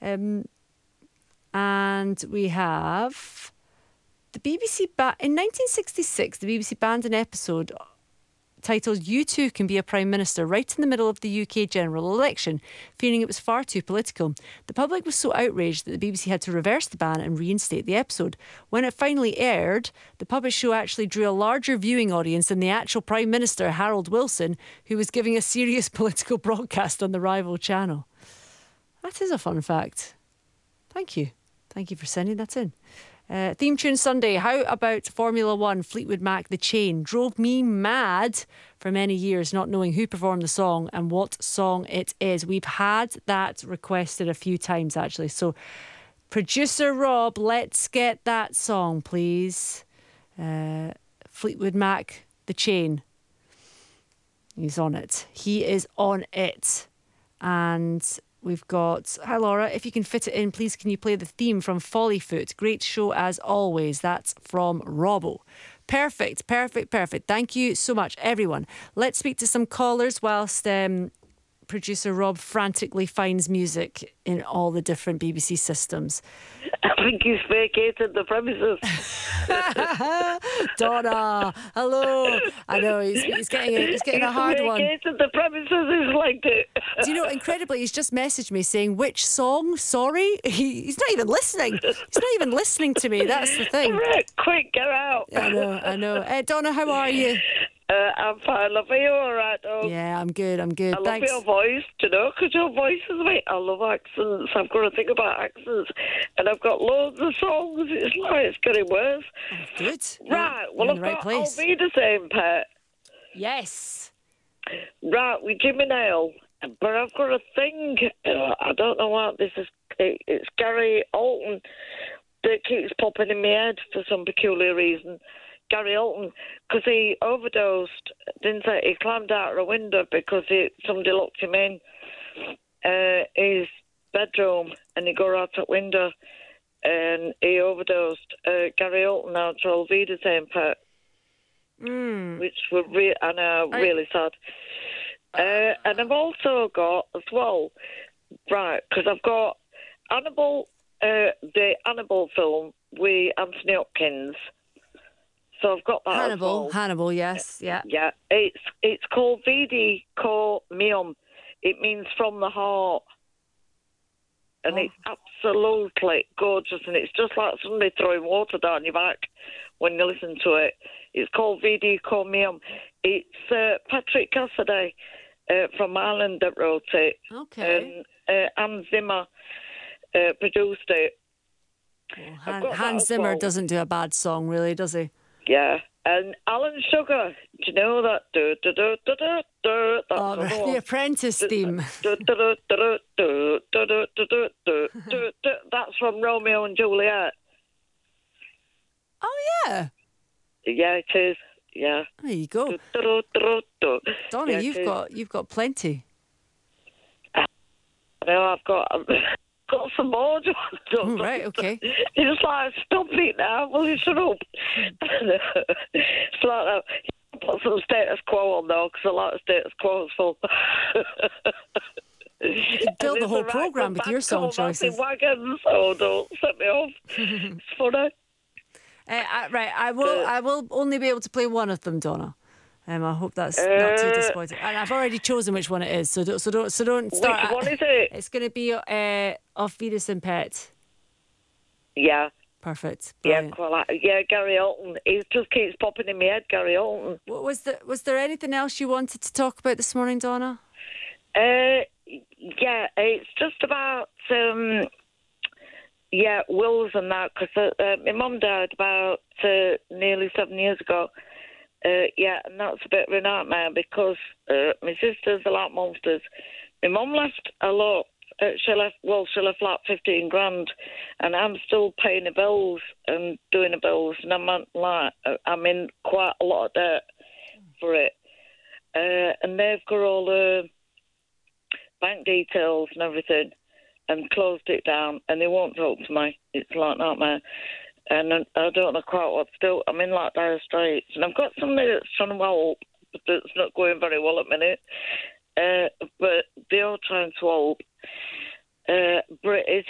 And we have the BBC in 1966. The BBC banned an episode titled "You Too Can Be a Prime Minister" right in the middle of the UK general election, fearing it was far too political. The public was so outraged that the BBC had to reverse the ban and reinstate the episode. When it finally aired, the puppet show actually drew a larger viewing audience than the actual Prime Minister, Harold Wilson, who was giving a serious political broadcast on the rival channel. That is a fun fact. Thank you. Thank you for sending that in. Theme tune Sunday. How about Formula One, Fleetwood Mac, The Chain? Drove me mad for many years not knowing who performed the song and what song it is. We've had that requested a few times actually. So producer Rob, let's get that song please. Fleetwood Mac, The Chain. He's on it. He is on it. And we've got, hi Laura, if you can fit it in, please can you play the theme from Follyfoot? Great show as always. That's from Robbo. Perfect. Thank you so much, everyone. Let's speak to some callers whilst producer Rob frantically finds music in all the different BBC systems. I think he's vacated the premises. Donna, hello. I know he's getting a hard one. He's vacated the premises. He's liked it. Do you know? Incredibly, he's just messaged me saying which song. Sorry, he's not even listening. He's not even listening to me. That's the thing. Right, quick, get out. I know. Donna, how are you? I'm fine, love. Are you all right, dog? Yeah, I'm good. I love Thanks. your voice, you know, because your voice is like, I love accents. I've got to think about accents. And I've got loads of songs. It's like it's getting worse. Oh, good. Right, well, I've I've got I'll Be the Same, Pet. Yes. Right, with Jimmy Nail. But I've got a thing, I don't know what this is. It's Gary Alton that keeps popping in my head for some peculiar reason. Gary Alton, because he overdosed, didn't say he climbed out of a window because somebody locked him in his bedroom and he got out that window and he overdosed. Gary Alton now to Alvida saying Pet, which were really sad. And I've also got as well, right, because I've got Annabelle, the Annabelle film with Anthony Hopkins. So I've got that. Hannibal, yes, yeah. Yeah, it's called Vidi Co Meum. It means from the heart. And it's absolutely gorgeous. And it's just like somebody throwing water down your back when you listen to it. It's called Vidi Co Meum. It's Patrick Cassidy from Ireland that wrote it. Okay. And Hans Zimmer produced it. Well, Hans Zimmer doesn't do a bad song, really, does he? Yeah, and Alan Sugar, do you know that? That's The Apprentice theme. That's from Romeo and Juliet. Oh, yeah. Yeah, it is. Yeah. There you go. Donna, Yeah, you've got plenty. No, I've got some more. Right, okay. It's like, stop it now. Will you shut up? It's like that. Put some status quo on though, because I like the status quo as well. You could build the whole programme with your song choices. Wagons, oh, don't set me off. It's funny. Right, I will only be able to play one of them, Donna. I hope that's not too disappointing. And I've already chosen which one it is, so don't start. Which one is it? It's going to be Auf Wiedersehen Pet. Yeah. Perfect. Yeah, Brilliant. Gary Alton. He just keeps popping in my head, Gary Alton. Was there anything else you wanted to talk about this morning, Donna? Yeah, it's just about wills and that, because my mum died about nearly 7 years ago. And that's a bit of a nightmare because my sisters are like monsters. My mum left a lot. She left like 15 grand, and I'm still paying the bills and doing the bills, and I'm in quite a lot of debt for it. And they've got all the bank details and everything, and closed it down, and they won't talk to me. It's like nightmare. And I don't know quite what to do. I'm in like dire straits. And I've got somebody that's trying to help, but that's not going very well at the minute. But they are trying to help. British